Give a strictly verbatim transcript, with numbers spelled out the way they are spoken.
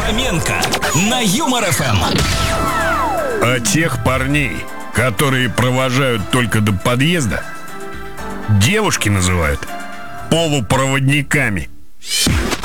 Фоменко на Юмор эф эм. А тех парней, которые провожают только до подъезда, девушки называют полупроводниками.